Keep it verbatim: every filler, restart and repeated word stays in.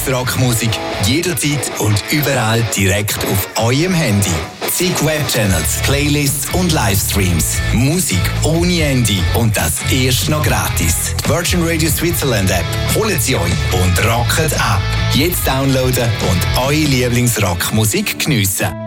Lieblingsrockmusik jederzeit und überall direkt auf eurem Handy. Zig Webchannels, Playlists und Livestreams. Musik ohne Ende und das erst noch gratis. Die Virgin Radio Switzerland App. Holt sie euch und rockt ab. Jetzt downloaden und eure Lieblingsrockmusik geniessen.